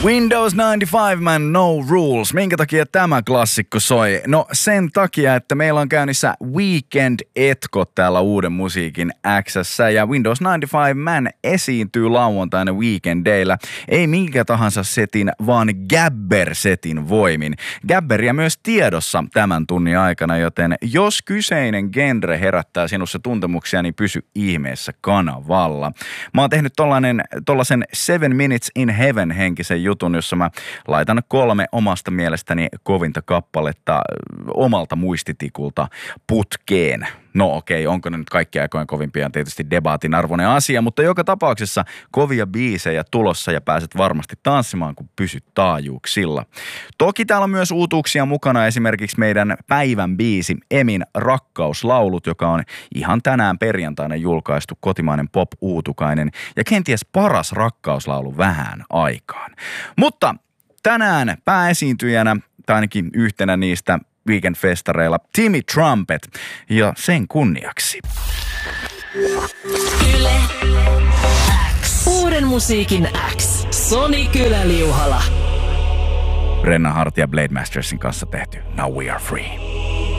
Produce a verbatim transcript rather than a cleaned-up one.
Windows yhdeksänkymmentäviisi Man, No Rules. Minkä takia tämä klassikko soi? No sen takia, että meillä on käynnissä Weekend-etkot täällä Uuden musiikin X:ssä ja Windows yhdeksänkymmentäviisi Man esiintyy lauantaina Weekendeillä. Ei minkä tahansa setin, vaan Gabber-setin voimin. Gabberia myös tiedossa tämän tunnin aikana, joten jos kyseinen genre herättää sinussa tuntemuksia, niin pysy ihmeessä kanavalla. Mä oon tehnyt tollanen, tollasen Seven Minutes in Heaven henkisen jutun, jossa mä laitan kolme omasta mielestäni kovinta kappaletta omalta muistitikulta putkeen. No okei, onko ne nyt kaikki aikojen kovimpia, on tietysti debaatin arvoinen asia, mutta joka tapauksessa kovia biisejä tulossa ja pääset varmasti tanssimaan, kun pysyt taajuuksilla. Toki täällä on myös uutuuksia mukana, esimerkiksi meidän päivän biisi Emin Rakkauslaulut, joka on ihan tänään perjantaina julkaistu kotimainen pop-uutukainen ja kenties paras rakkauslaulu vähään aikaan. Mutta tänään pääesiintyjänä, tai ainakin yhtenä niistä Weekend-festareilla, Timmy Trumpet ja sen kunniaksi. Yle X. Uuden musiikin X. Soni Kylä-Liuhala. Renna Hart ja Blade Mastersin kanssa tehty Now We Are Free.